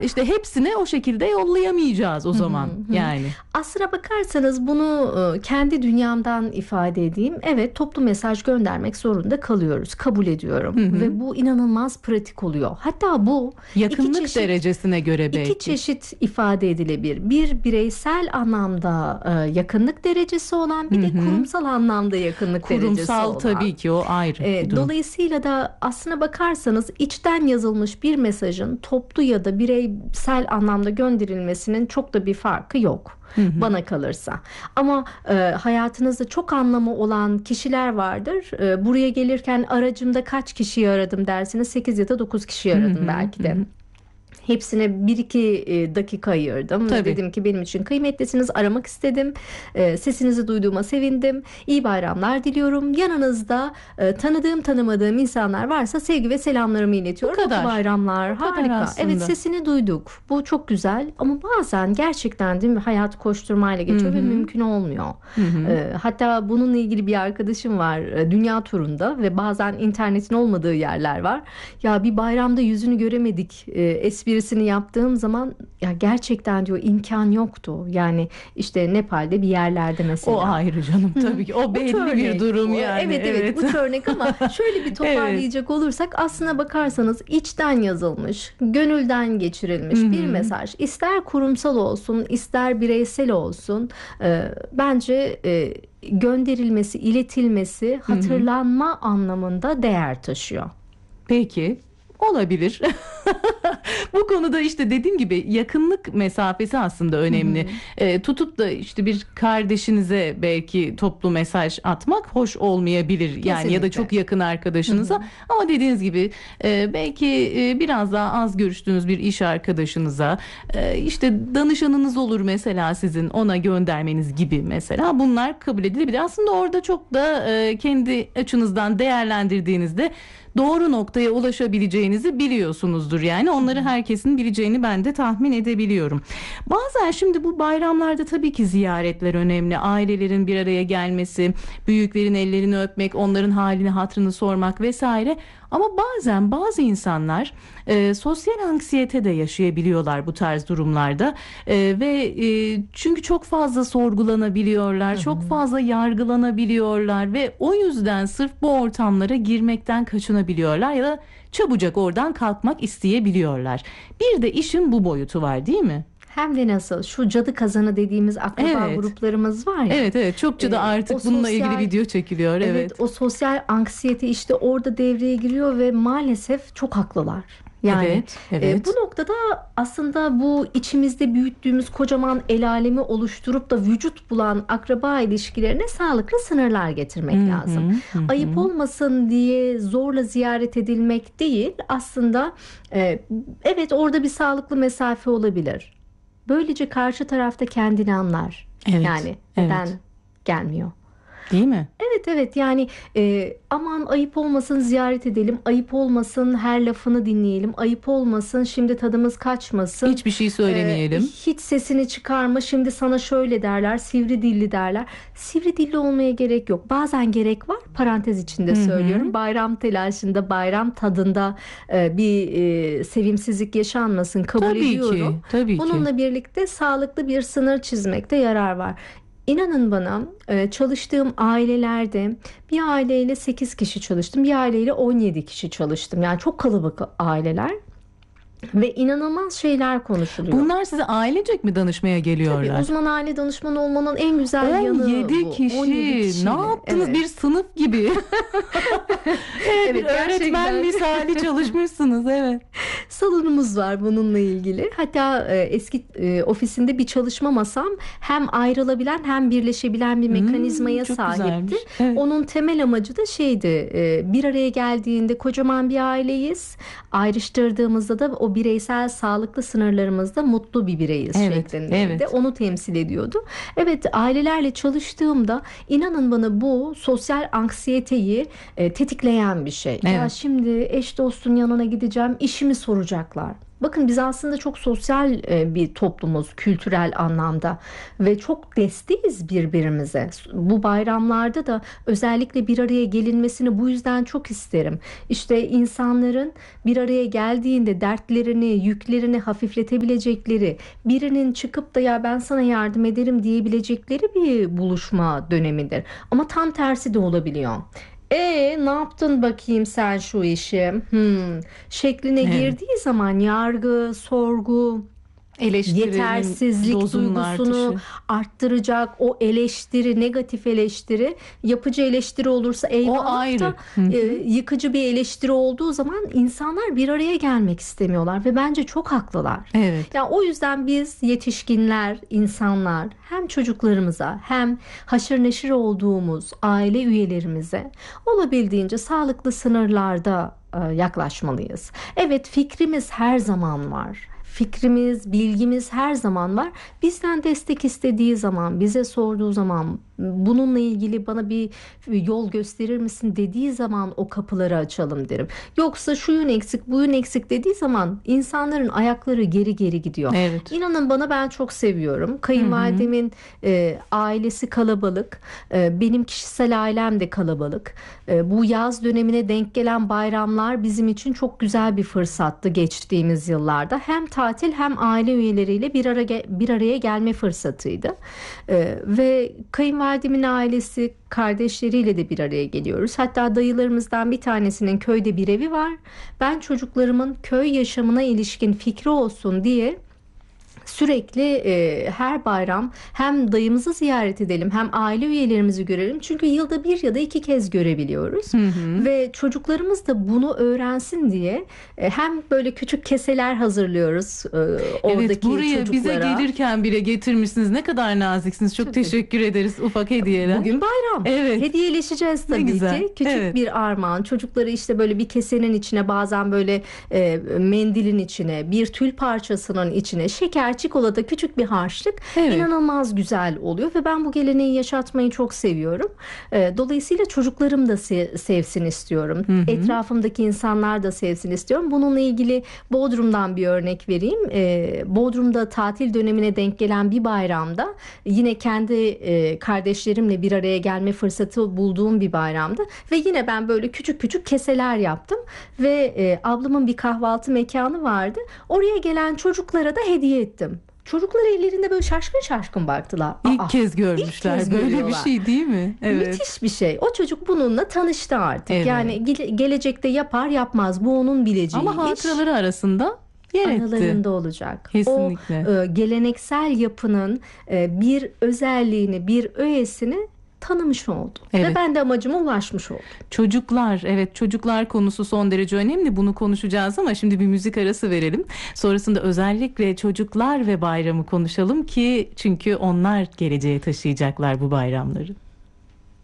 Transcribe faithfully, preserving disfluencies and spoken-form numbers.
İşte hepsine o şekilde yollayamayacağız o zaman. Hı hı. Yani. Aslına bakarsanız bunu kendi dünyamdan ifade edeyim. Evet, toplu mesaj göndermek zorunda kalıyoruz. Kabul ediyorum. Hı hı. Ve bu inanılmaz pratik oluyor. Hatta bu yakınlık çeşit, derecesine göre belki. İki çeşit ifade edilebilir. Bir bireysel anlamda yakınlık derecesi olan, bir hı hı. de kurumsal anlamda yakınlık kurumsal derecesi olan. Kurumsal tabii ki o ayrı bir durum. Dolayısıyla da aslına bakarsanız içten yazılmış bir mesajın toplu ya da bireysel anlamda gönderilmesinin çok da bir farkı yok. Hı hı. Bana kalırsa. Ama e, hayatınızda çok anlamı olan kişiler vardır. E, buraya gelirken aracımda kaç kişiyi aradım dersiniz? sekiz ya da dokuz kişiyi aradım hı hı. belki de. Hı hı. Hepsine bir iki dakika ayırdım. Tabii. Dedim ki benim için kıymetlisiniz. Aramak istedim. Sesinizi duyduğuma sevindim. İyi bayramlar diliyorum. Yanınızda tanıdığım tanımadığım insanlar varsa sevgi ve selamlarımı iletiyorum. Bu kadar. Mutlu bayramlar. Bu Harika. Evet, sesini duyduk. Bu çok güzel. Ama bazen gerçekten değil mi, hayat koşturmayla geçiyor, hı hı. ve mümkün olmuyor. Hı hı. Hatta bununla ilgili bir arkadaşım var. Dünya turunda ve bazen internetin olmadığı yerler var. Ya bir bayramda yüzünü göremedik. Espri birisini yaptığım zaman ya gerçekten diyor imkan yoktu. Yani işte Nepal'de bir yerlerde mesela. O ayrı canım tabii ki. O belli örnek, bir durum yani. Evet evet, evet. Uç örnek ama şöyle bir toparlayacak evet. olursak aslına bakarsanız içten yazılmış, gönülden geçirilmiş Hı-hı. bir mesaj. İster kurumsal olsun, ister bireysel olsun. E, bence e, gönderilmesi, iletilmesi, hatırlanma Hı-hı. anlamında değer taşıyor. Peki. Olabilir. Bu konuda işte dediğim gibi yakınlık mesafesi aslında önemli. E, tutup da işte bir kardeşinize belki toplu mesaj atmak hoş olmayabilir. Yani Kesinlikle. Ya da çok yakın arkadaşınıza. Hı hı. Ama dediğiniz gibi e, belki e, biraz daha az görüştüğünüz bir iş arkadaşınıza, e, işte danışanınız olur mesela, sizin ona göndermeniz gibi mesela, bunlar kabul edilebilir. Aslında orada çok da e, kendi açınızdan değerlendirdiğinizde doğru noktaya ulaşabileceğinizi biliyorsunuzdur. Yani onları herkesin bileceğini ben de tahmin edebiliyorum. Bazen şimdi bu bayramlarda tabii ki ziyaretler önemli. Ailelerin bir araya gelmesi, büyüklerin ellerini öpmek, onların halini hatırını sormak vesaire. Ama bazen bazı insanlar e, sosyal anksiyete de yaşayabiliyorlar bu tarz durumlarda e, ve e, çünkü çok fazla sorgulanabiliyorlar, Hı-hı. çok fazla yargılanabiliyorlar ve o yüzden sırf bu ortamlara girmekten kaçınabiliyorlar ya da çabucak oradan kalkmak isteyebiliyorlar. Bir de işin bu boyutu var, değil mi? Hem de nasıl, şu cadı kazanı dediğimiz akraba evet. gruplarımız var ya. Evet evet, çokça da artık ee, bununla sosyal, ilgili video çekiliyor. Evet. evet. O sosyal anksiyete işte orada devreye giriyor ve maalesef çok haklılar. Yani evet, evet. E, bu noktada aslında bu içimizde büyüttüğümüz kocaman el alemi oluşturup da vücut bulan akraba ilişkilerine sağlıklı sınırlar getirmek hı-hı, lazım. Hı-hı. Ayıp olmasın diye zorla ziyaret edilmek değil. Aslında e, evet, orada bir sağlıklı mesafe olabilir. Böylece karşı tarafta kendini anlar. Evet, yani neden evet. gelmiyor? Değil mi? Evet evet, yani e, aman ayıp olmasın ziyaret edelim, ayıp olmasın her lafını dinleyelim, ayıp olmasın şimdi tadımız kaçmasın. Hiçbir şey söylemeyelim. E, hiç sesini çıkarma, şimdi sana şöyle derler, sivri dilli derler. Sivri dilli olmaya gerek yok. Bazen gerek var, parantez içinde Hı-hı. söylüyorum. Bayram telaşında, bayram tadında e, bir e, sevimsizlik yaşanmasın, kabul tabii ediyorum. Ki, tabii Bununla ki. birlikte sağlıklı bir sınır çizmekte yarar var. İnanın bana, çalıştığım ailelerde bir aileyle sekiz kişi çalıştım, bir aileyle on yedi kişi çalıştım. Yani çok kalabalık aileler ve inanılmaz şeyler konuşuluyor. Bunlar size ailecek mi danışmaya geliyorlar? Tabii, uzman aile danışmanı olmanın en güzel yanı bu. on yedi kişi. on yedi kişiyle. Ne yaptınız? Evet. Bir sınıf gibi. evet, evet, bir öğretmen misali çalışmışsınız. Evet. Salonumuz var bununla ilgili. Hatta e, eski e, ofisinde bir çalışma masam hem ayrılabilen hem birleşebilen bir mekanizmaya hmm, sahipti. Evet. Onun temel amacı da şeydi. E, bir araya geldiğinde kocaman bir aileyiz. Ayrıştırdığımızda da o bireysel sağlıklı sınırlarımızda mutlu bir bireyiz evet, şeklinde. Evet. Onu temsil ediyordu. Evet, ailelerle çalıştığımda inanın bana bu sosyal anksiyeteyi e, tetikleyen bir şey. Evet. Ya şimdi eş dostun yanına gideceğim, işimi soracaklar. Bakın biz aslında çok sosyal e, bir toplumuz kültürel anlamda ve çok desteğiz birbirimize. Bu bayramlarda da özellikle bir araya gelinmesini bu yüzden çok isterim. İşte insanların bir araya geldiğinde dertlerini, yüklerini hafifletebilecekleri, birinin çıkıp da ya ben sana yardım ederim diyebilecekleri bir buluşma dönemidir. Ama tam tersi de olabiliyor. E ne yaptın bakayım sen şu işi hmm, şekline Evet. girdiği zaman yargı, sorgu, Eleştirinin yetersizlik dozunun duygusunu artışı. arttıracak o eleştiri, negatif eleştiri, yapıcı eleştiri olursa O eyvallah ayrı. da Hı hı. e, yıkıcı bir eleştiri olduğu zaman insanlar bir araya gelmek istemiyorlar ve bence çok haklılar. Evet. Ya o yüzden biz yetişkinler, insanlar hem çocuklarımıza hem haşır neşir olduğumuz aile üyelerimize olabildiğince sağlıklı sınırlarda e, yaklaşmalıyız. Evet, fikrimiz her zaman var. Fikrimiz, bilgimiz her zaman var. Bizden destek istediği zaman, bize sorduğu zaman, bununla ilgili bana bir yol gösterir misin dediği zaman o kapıları açalım derim. Yoksa şuyun eksik, buyun eksik dediği zaman insanların ayakları geri geri gidiyor. Evet. İnanın bana, ben çok seviyorum. Kayınvalidemin e, ailesi kalabalık. E, benim kişisel ailem de kalabalık. E, bu yaz dönemine denk gelen bayramlar bizim için çok güzel bir fırsattı geçtiğimiz yıllarda. Hem tatil hem aile üyeleriyle bir araya bir araya gelme fırsatıydı. E, ve kayınvalidemin ailesi kardeşleriyle de bir araya geliyoruz. Hatta dayılarımızdan bir tanesinin köyde bir evi var. Ben çocuklarımın köy yaşamına ilişkin fikri olsun diye sürekli e, her bayram hem dayımızı ziyaret edelim hem aile üyelerimizi görelim. Çünkü yılda bir ya da iki kez görebiliyoruz. Hı hı. Ve çocuklarımız da bunu öğrensin diye e, hem böyle küçük keseler hazırlıyoruz e, oradaki Evet, buraya çocuklara. bize gelirken bile getirmişsiniz. Ne kadar naziksiniz. Çok Çok teşekkür ederiz. Ufak hediyeler. Bugün bayram. Evet. Hediyeleşeceğiz Ne tabii güzel. ki. Küçük Evet. bir armağan. Çocukları işte böyle bir kesenin içine, bazen böyle e, mendilin içine, bir tül parçasının içine şeker, çikolata, küçük bir harçlık, Evet. inanılmaz güzel oluyor ve ben bu geleneği yaşatmayı çok seviyorum. E, dolayısıyla çocuklarım da se- sevsin istiyorum. Hı hı. Etrafımdaki insanlar da sevsin istiyorum. Bununla ilgili Bodrum'dan bir örnek vereyim. E, Bodrum'da tatil dönemine denk gelen bir bayramda yine kendi e, kardeşlerimle bir araya gelme fırsatı bulduğum bir bayramda ve yine ben böyle küçük küçük keseler yaptım ve e, ablamın bir kahvaltı mekanı vardı. Oraya gelen çocuklara da hediye ettim. Çocuklar ellerinde böyle şaşkın şaşkın baktılar. İlk Aa, kez görmüşler. ilk kez Böyle bir görüyorlar. şey değil mi? Evet. Müthiş bir şey. O çocuk bununla tanıştı artık. Evet. Yani ge- gelecekte yapar yapmaz, bu onun bileceği Ama iş. hatıraları arasında yer etti. Anılarında olacak. Kesinlikle. O e, geleneksel yapının e, bir özelliğini, bir öğesini tanımış oldu. Evet. Ve ben de amacıma ulaşmış oldum. Çocuklar, evet, çocuklar konusu son derece önemli. Bunu konuşacağız ama şimdi bir müzik arası verelim. Sonrasında özellikle çocuklar ve bayramı konuşalım ki çünkü onlar geleceğe taşıyacaklar bu bayramları.